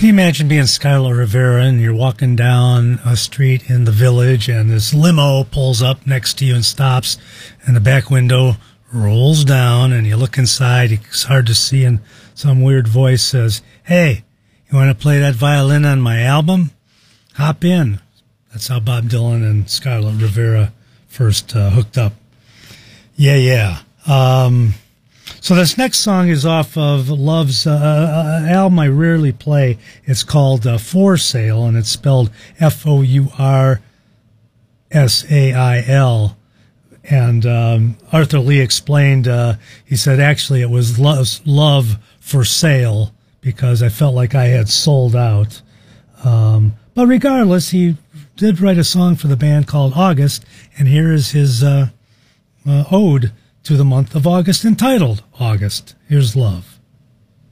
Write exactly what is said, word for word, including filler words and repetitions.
Can you imagine being Skylar Rivera and you're walking down a street in the Village and this limo pulls up next to you and stops and the back window rolls down and you look inside, it's hard to see, and some weird voice says, "Hey, you want to play that violin on my album? Hop in." That's how Bob Dylan and Skylar Rivera first uh, hooked up. Yeah, yeah. Um, so this next song is off of Love's uh, album I rarely play. It's called uh, For Sale, and it's spelled F O U R S A I L. And um, Arthur Lee explained, uh, he said, actually it was Love, love for Sale because I felt like I had sold out. Um, but regardless, he did write a song for the band called August, and here is his uh, uh, ode to the month of August entitled August. Here's Love.